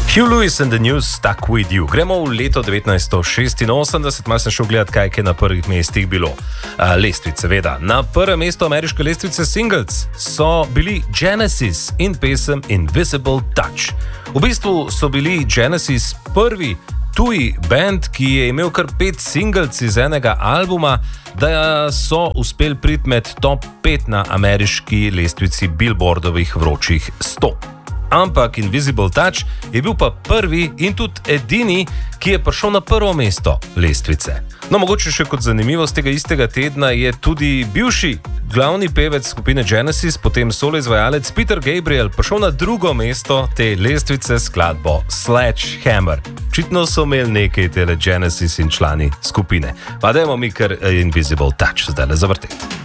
Hugh Lewis and the News Stuck With You. Gremo v leto 1986, malo sem šel gledat, kaj je na prvih mestih bilo. Lestvice, seveda. Na prvem mestu ameriške lestvice singles so bili Genesis in pesem Invisible Touch. V bistvu so bili Genesis prvi tuji band, ki je imel kar 5 singles iz enega albuma, da so uspeli priti med top 5 na ameriški lestvici Billboardovih vročih 100. Ampak Invisible Touch je bil pa prvi in tudi edini, ki je prišel na prvo mesto lestvice. No, mogoče še kot zanimivost tega istega tedna je tudi bivši glavni pevec skupine Genesis, potem solo izvajalec Peter Gabriel, prišel na drugo mesto te lestvice s skladbo Sledgehammer. Očitno so imeli nekaj tele Genesis in člani skupine. Pa dajmo mi kar Invisible Touch zdaj le zavrteti.